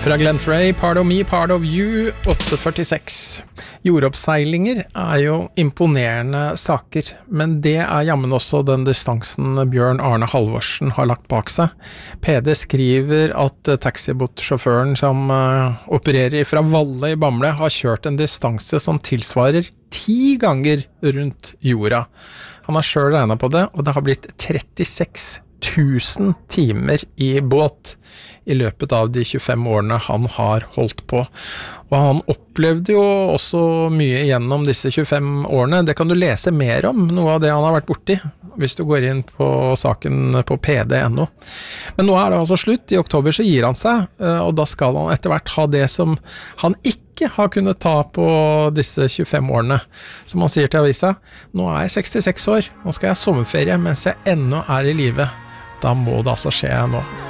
Fra Glenn Frey, Part of Me, Part of You, 846. Jordoppseilinger jo imponerende saker, men det jammen også den distansen Bjørn Arne Halvorsen har lagt bak seg. PD skriver at taxibåtsjåføren som opererer fra Valle i Bamble har kjørt en distanse som tilsvarer 10 ganger rundt jorda. Han har selv regnet på det, og det har blitt 36 000 timer i båt i løpet av de 25 årene han har holdt på. Og han opplevde jo også mye gjennom disse 25 årene. Det kan du lese mer om, noe av det han har vært borti, hvis du går inn på saken på pd.no. Men nå det altså slutt. I oktober så gir han seg, og da skal han etter hvert ha det som han ikke har kunnet ta på disse 25 årene. Som han sier til avisa, nå jeg 66 år, nå skal jeg ha sommerferie mens jeg ennå i live. Da må det altså skje nå.